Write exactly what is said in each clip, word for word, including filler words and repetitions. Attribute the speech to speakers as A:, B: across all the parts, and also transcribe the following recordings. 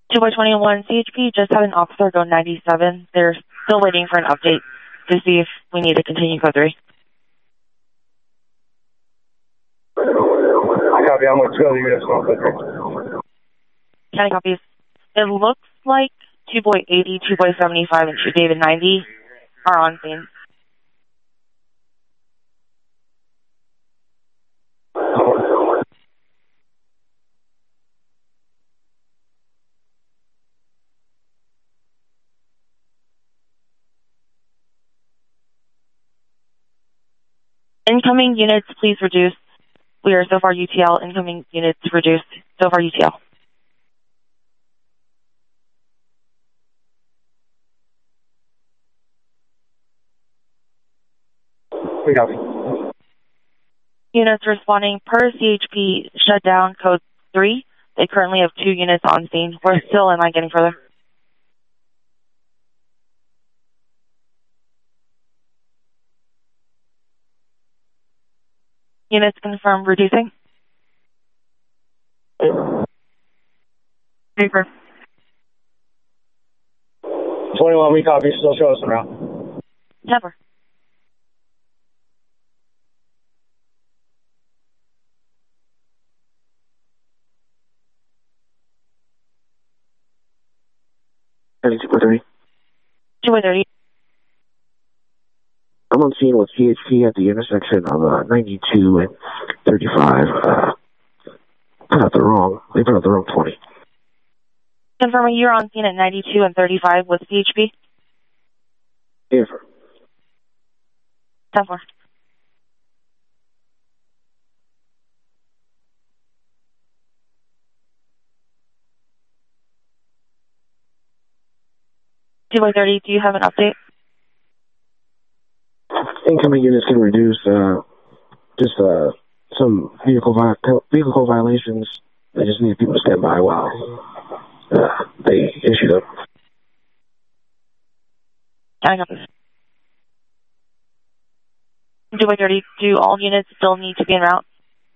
A: two by twenty-one, C H P just had an officer go ninety-seven. They're still waiting for an update to see if we need to continue code three.
B: I copy. I'm going to go to units.
A: County copies. It looks like two boy eighty, two boy seventy-five, and two David ninety are on scene. Incoming units, please reduce. We are so far U T L. Incoming units reduced. So far U T L.
B: We copy.
A: Units responding per C H P shutdown code three. They currently have two units on scene. We're still in line getting further. Units confirmed reducing. Paper.
B: twenty-one, we copy. Still show us around.
A: Never.
C: two by thirty.
A: two by thirty.
C: I'm on scene with C H P at the intersection of uh, ninety-two and thirty-five. Uh, put out the wrong, they put out the wrong twenty.
A: Confirming you're on scene at ninety-two and thirty-five with C H P.
C: Yeah, sir.
A: ten four. two by thirty, do you have an update?
C: Incoming units can reduce uh, just uh, some vehicle vi vehicle violations. They just need people to stand by while uh, they issue them.
A: I know. two by thirty, do all units still need to be en route?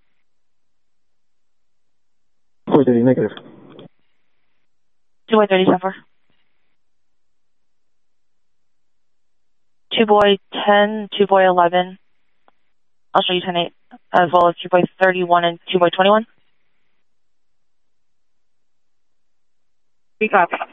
C: four thirty negative.
A: two by thirty, ten four. two boy ten, two boy eleven. I'll show you ten eight, as well as two boy thirty-one and two boy twenty-one. We copy.